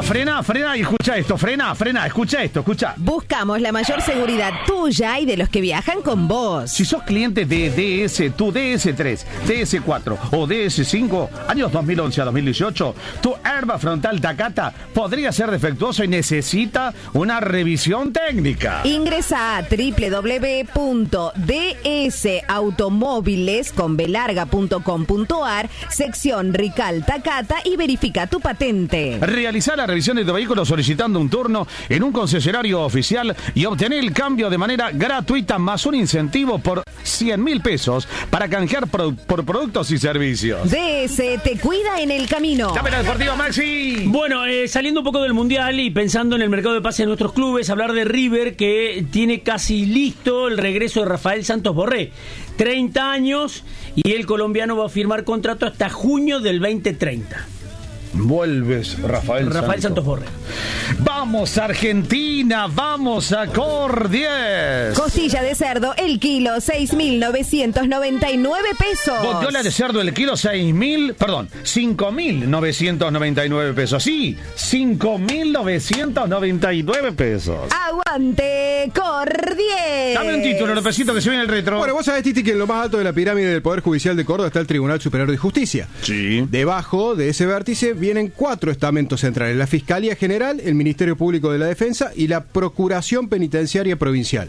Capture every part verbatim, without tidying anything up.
frena, frena y escucha esto, frena, frena, escucha esto, escucha. Buscamos la mayor seguridad tuya y de los que viajan con vos. Si sos cliente de D S, tu D S tres, D S cuatro o D S cinco, años dos mil once a dos mil dieciocho, tu airbag frontal Takata podría ser defectuoso y necesita una revisión técnica. Ingresa a doble u doble u doble u punto d s automóviles con b larga punto com punto a r, sección Rical Takata y verifica tu patente. Realizar la revisión de tu vehículo solicitando un turno en un concesionario oficial y obtener el cambio de manera gratuita más un incentivo por cien mil pesos para canjear por, por productos y servicios. D S te cuida en el camino. ¡Cámara deportiva, Maxi! Bueno, eh, saliendo un poco del Mundial y pensando en el mercado de pases de nuestros clubes, hablar de River, que tiene casi listo el regreso de Rafael Santos Borré. treinta años y el colombiano va a firmar contrato hasta junio del veinte treinta. Vuelves, Rafael, Rafael Santos Borré. Vamos, Argentina, vamos a Cordies. Costilla de cerdo, el kilo, seis mil novecientos noventa y nueve pesos. Bondiola de cerdo, el kilo, seis mil, perdón, cinco mil novecientos noventa y nueve pesos. Sí, cinco mil novecientos noventa y nueve pesos. ¡Aguante, Cordies! Dame un título, Lópezito, que se viene el retro. Bueno, vos sabés, Titi, que en lo más alto de la pirámide del Poder Judicial de Córdoba está el Tribunal Superior de Justicia. Sí. Debajo de ese vértice vienen cuatro estamentos centrales: la Fiscalía General, el Ministerio Público de la Defensa y la Procuración Penitenciaria Provincial.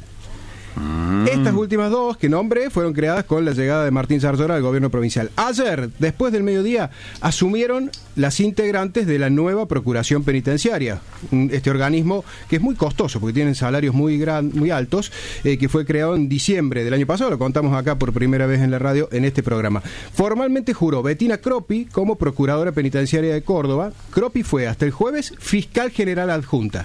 Mm. Estas últimas dos que nombré fueron creadas con la llegada de Martín Zarzora al gobierno provincial. Ayer, después del mediodía, asumieron las integrantes de la nueva Procuración Penitenciaria, este organismo que es muy costoso porque tienen salarios muy gran, muy altos, eh, que fue creado en diciembre del año pasado. Lo contamos acá por primera vez en la radio en este programa. Formalmente juró Bettina Croppi como Procuradora Penitenciaria de Córdoba. Croppi fue hasta el jueves Fiscal General Adjunta.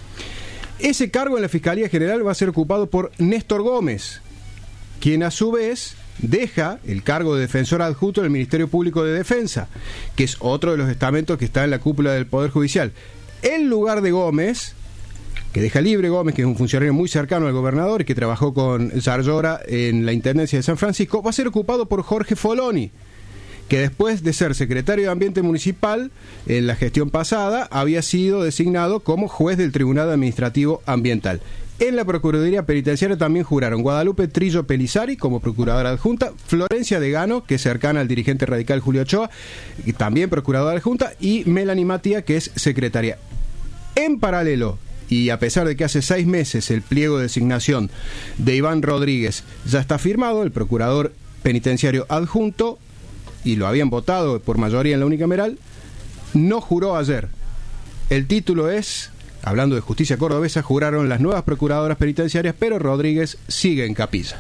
Ese cargo en la Fiscalía General va a ser ocupado por Néstor Gómez, quien a su vez deja el cargo de defensor adjunto del Ministerio Público de Defensa, que es otro de los estamentos que está en la cúpula del Poder Judicial. En lugar de Gómez, que deja libre Gómez, que es un funcionario muy cercano al gobernador y que trabajó con Zarzora en la Intendencia de San Francisco, va a ser ocupado por Jorge Foloni, que después de ser secretario de Ambiente Municipal en la gestión pasada, había sido designado como juez del Tribunal Administrativo Ambiental. En la Procuraduría Penitenciaria también juraron Guadalupe Trillo Pelizari como procuradora adjunta, Florencia Degano, que es cercana al dirigente radical Julio Ochoa, y también procuradora adjunta, y Melanie Matía, que es secretaria. En paralelo, y a pesar de que hace seis meses el pliego de designación de Iván Rodríguez ya está firmado, el procurador penitenciario adjunto, y lo habían votado por mayoría en la unicameral, no juró ayer. El título es, hablando de justicia cordobesa, juraron las nuevas procuradoras penitenciarias, pero Rodríguez sigue en capilla.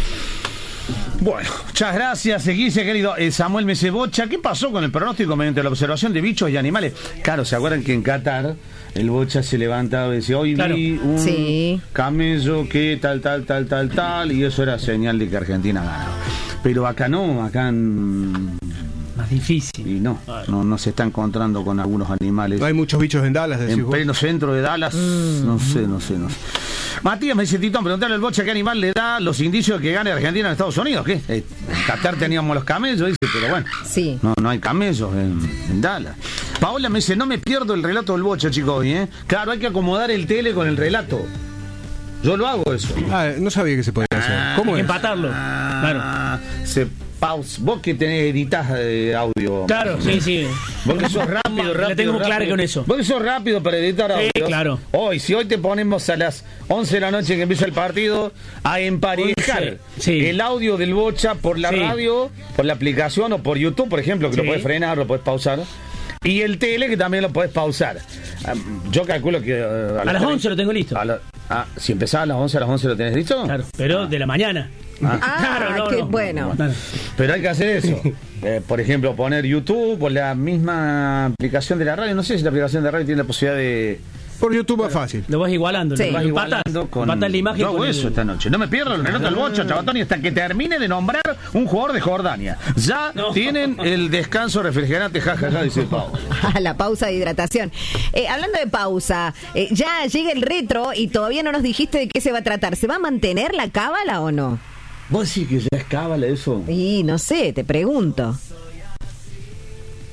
Bueno, muchas gracias, Eguise, querido. Eh, Samuel Mesebocha, ¿qué pasó con el pronóstico mediante la observación de bichos y animales? Claro, ¿se acuerdan que en Qatar el Bocha se levantaba y decía, hoy claro. vi un sí. camello que tal, tal, tal, tal, tal, y eso era señal de que Argentina ganaba? Pero acá no, acá en... más difícil. Y no, no, no se está encontrando con algunos animales. No hay muchos bichos en Dallas, decís en vos. pleno centro de Dallas, mm. no sé, no sé, no sé. Matías me dice, Titón, preguntarle al Bocha qué animal le da los indicios de que gane Argentina en Estados Unidos. ¿Qué? En Qatar teníamos los camellos, dice, pero bueno, sí. no, no hay camellos en, en Dallas. Paola me dice, no me pierdo el relato del Bocha, chicos, ¿eh? Claro, hay que acomodar el tele con el relato. Yo lo hago eso. Ah, no sabía que se podía hacer. ¿Cómo es? Empatarlo. Ah, claro. Se pausa. Vos que tenés editas eh, audio. Claro, sí, sí. Vos que sos rápido, rápido. La tengo rápido. clara con eso. Vos que sos rápido para editar audio. Sí, claro. Hoy, si hoy te ponemos a las once de la noche que empieza el partido a emparejar sí. el audio del Bocha por la sí. radio, por la aplicación o por YouTube, por ejemplo, que sí. lo podés frenar, lo podés pausar. Y el tele, que también lo podés pausar. Yo calculo que... Uh, a, a las once lo tengo listo. La, ah, si empezás a las once, a las once lo tenés listo. Claro, pero ah. de la mañana. Ah, ah claro, no, qué no, bueno. No, no. Pero hay que hacer eso. Eh, por ejemplo, poner YouTube o la misma aplicación de la radio. No sé si la aplicación de radio tiene la posibilidad de... Por YouTube es fácil. Lo vas igualando, sí. lo vas igualando con... Empatas la imagen. Yo hago eso el... esta noche. No me pierdo el relato del Bocha, Chabatoni, hasta que termine de nombrar un jugador de Jordania. Ya no. tienen el descanso refrigerante, jajaja, ja, ja, dice Pau. La pausa de hidratación. Eh, hablando de pausa, eh, ya llega el retro y todavía no nos dijiste de qué se va a tratar. ¿Se va a mantener la cábala o no? ¿Vos decís que ya es cábala eso? Y no sé, te pregunto.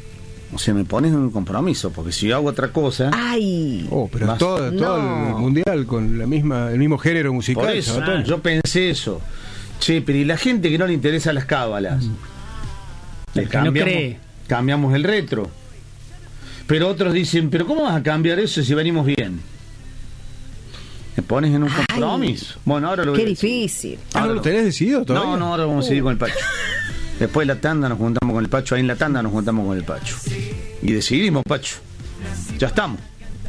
O sea, me pones en un compromiso, porque si yo hago otra cosa... ¡Ay! Oh, pero Vas- todo, todo No. el mundial con la misma, el mismo género musical. Por eso, Sabatoni. yo pensé eso. Che, pero ¿y la gente que no le interesa las cábalas? Le El que no cambiamos, cree. cambiamos el retro. Pero otros dicen, ¿pero cómo vas a cambiar eso si venimos bien? Me pones en un Ay. compromiso. Bueno, ahora lo voy Qué a decir. difícil. Ah, ¿no lo tenés decidido todavía? No, no, ahora vamos a seguir con el Pacho. Después de la tanda nos juntamos con el Pacho. Ahí en la tanda nos juntamos con el Pacho. Y decidimos, Pacho. Ya estamos.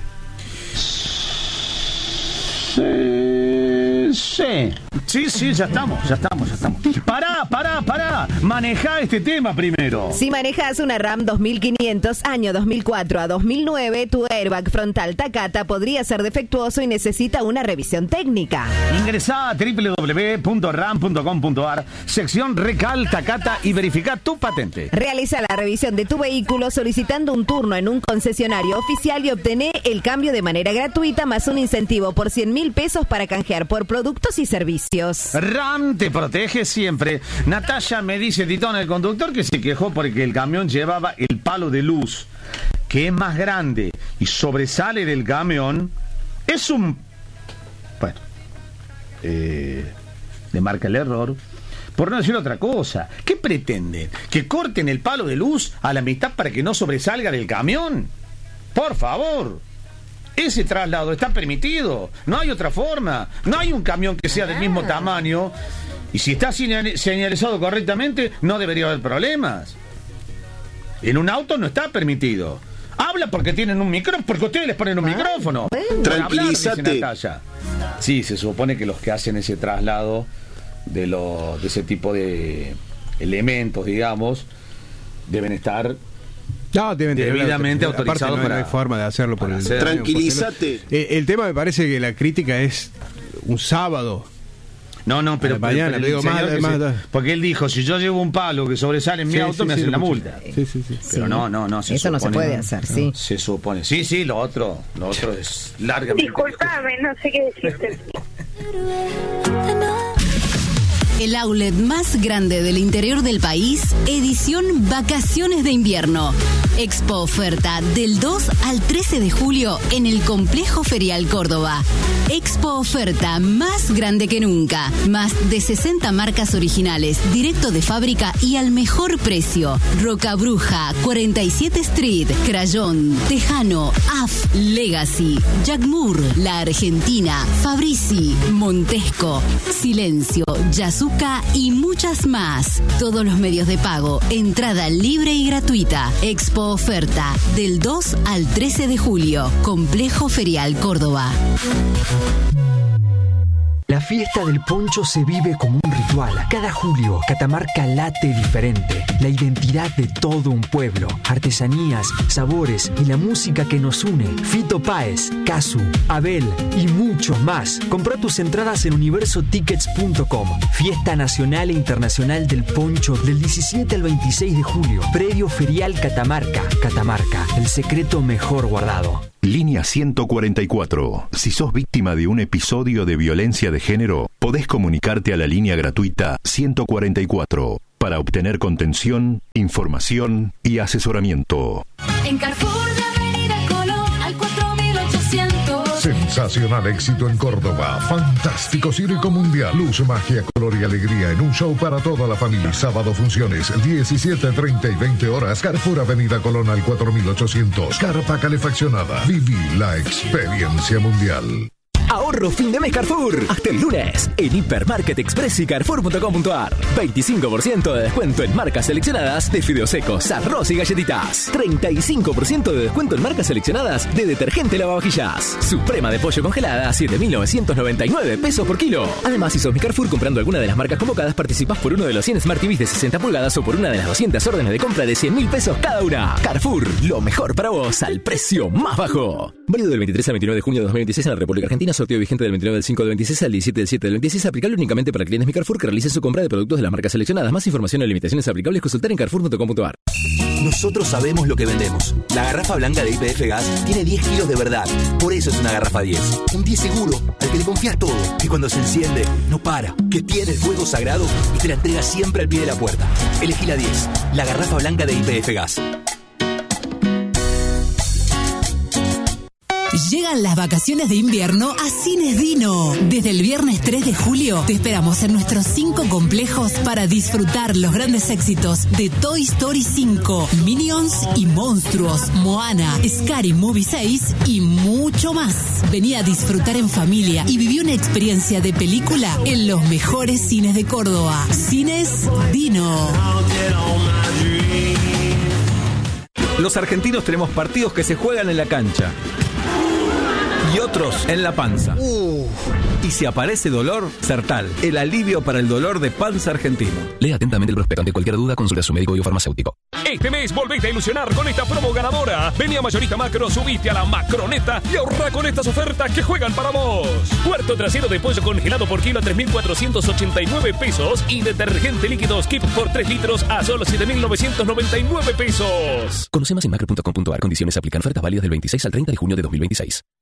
Sí, sí. Sí, sí, ya estamos, ya estamos, ya estamos. Pará, pará, pará. Manejá este tema primero. Si manejas una RAM dos mil quinientos año dos mil cuatro a dos mil nueve, tu airbag frontal Takata podría ser defectuoso y necesita una revisión técnica. Ingresá a doble u doble u doble u punto ram punto com punto a r, sección Recal Takata y verifica tu patente. Realiza la revisión de tu vehículo solicitando un turno en un concesionario oficial y obtené el cambio de manera gratuita más un incentivo por cien mil pesos para canjear por productos y servicios. RAM te protege siempre. Natalia me dice, Titón, el conductor, que se quejó porque el camión llevaba el palo de luz, que es más grande y sobresale del camión. Es un... Bueno, eh, le marca el error. Por no decir otra cosa, ¿qué pretenden? ¿Que corten el palo de luz a la mitad para que no sobresalga del camión? Por favor. Ese traslado está permitido, no hay otra forma, no hay un camión que sea del mismo tamaño, y si está señal- señalizado correctamente no debería haber problemas. En un auto no está permitido. Habla porque tienen un micrófono, porque ustedes les ponen un micrófono. bueno. Por hablar, dice Tranquilízate. Natalia. Sí, se supone que los que hacen ese traslado de, los, de ese tipo de elementos, digamos, deben estar... No, deben tener Debidamente la- aparte autorizado no, para- no hay forma de hacerlo por para el hacer. Tranquilízate. Eh, el tema me parece que la crítica es un sábado. No, no, pero, A la mañana, pero el digo, más- señor que más- se- porque él dijo, si yo llevo un palo que sobresale en mi Sí, auto, sí, me sí, hacen la lo multa. escuché. Sí, sí, sí. Pero Sí. no, no, no. se Eso no se supone- puede hacer, sí. Se supone. Sí, sí, lo otro, lo otro es largamente. Disculpame, no sé qué decirte. El outlet más grande del interior del país, edición Vacaciones de Invierno. Expo oferta del dos al trece de julio en el Complejo Ferial Córdoba. Expo oferta más grande que nunca. Más de sesenta marcas originales, directo de fábrica y al mejor precio. Roca Bruja, cuarenta y siete Street, Crayón, Tejano, A F, Legacy, Jack Moore, La Argentina, Fabrici, Montesco, Silencio, Yasuka y muchas más. Todos los medios de pago, entrada libre y gratuita. Expo oferta del dos al trece de julio. Complejo Ferial Córdoba. La fiesta del poncho se vive como un ritual. Cada julio, Catamarca late diferente. La identidad de todo un pueblo, artesanías, sabores y la música que nos une. Fito Páez, Casu, Abel y muchos más. Compra tus entradas en universo tickets punto com. Fiesta Nacional e Internacional del Poncho del diecisiete al veintiséis de julio. Predio Ferial Catamarca. Catamarca, el secreto mejor guardado. Línea ciento cuarenta y cuatro. Si sos víctima de un episodio de violencia de género, podés comunicarte a la línea gratuita ciento cuarenta y cuatro para obtener contención, información y asesoramiento. En Carrefour de Avenida Colón al cuatro mil ochocientos. Sensacional éxito en Córdoba. Fantástico circo mundial. Luz, magia, color y alegría en un show para toda la familia. Sábado funciones diecisiete, treinta y veinte horas. Carrefour Avenida Colón al cuatro mil ochocientos. Carpa calefaccionada. Viví la experiencia mundial. Ahorro fin de mes Carrefour. Hasta el lunes en Hipermarket Express y Carrefour punto com punto a r. veinticinco por ciento de descuento en marcas seleccionadas de fideos secos, arroz y galletitas. treinta y cinco por ciento de descuento en marcas seleccionadas de detergente lavavajillas. Suprema de pollo congelada a siete mil novecientos noventa y nueve pesos por kilo. Además, si sos mi Carrefour comprando alguna de las marcas convocadas, participás por uno de los cien Smart T Vs de sesenta pulgadas o por una de las doscientas órdenes de compra de cien mil pesos cada una. Carrefour, lo mejor para vos al precio más bajo. Válido del veintitrés al veintinueve de junio de dos mil veintiséis en la República Argentina. Sorteo vigente del veintinueve del cinco del veintiséis al diecisiete del siete del veintiséis. Aplicable únicamente para clientes Mi Carrefour que realicen su compra de productos de las marcas seleccionadas. Más información y limitaciones aplicables consultar en carrefour punto com punto a r. Nosotros sabemos lo que vendemos. La garrafa blanca de Y P F Gas tiene diez kilos de verdad. Por eso es una garrafa diez. Un diez seguro, al que le confías todo. Que cuando se enciende, no para. Que tiene el fuego sagrado y te la entrega siempre al pie de la puerta. Elegí la diez. La garrafa blanca de Y P F Gas. Llegan las vacaciones de invierno a Cines Dino. Desde el viernes tres de julio te esperamos en nuestros cinco complejos para disfrutar los grandes éxitos de Toy Story cinco, Minions y Monstruos, Moana, Scary Movie seis y mucho más. Vení a disfrutar en familia y viví una experiencia de película en los mejores cines de Córdoba. Cines Dino. Los argentinos tenemos partidos que se juegan en la cancha y otros en la panza. Uh. Y si aparece dolor, Sertal, el alivio para el dolor de panza argentino. Lea atentamente el prospecto. Ante cualquier duda, consulta a su médico y o farmacéutico. Este mes volvete a ilusionar con esta promo ganadora. Vení a Mayorista Macro, subiste a la Macroneta y ahorra con estas ofertas que juegan para vos. Cuarto trasero de pollo congelado por kilo a tres mil cuatrocientos ochenta y nueve pesos y detergente líquido Skip por tres litros a solo siete mil novecientos noventa y nueve pesos. Conoce más en macro punto com punto ar. Condiciones aplican. Ofertas válidas del veintiséis al treinta de junio de dos mil veintiséis.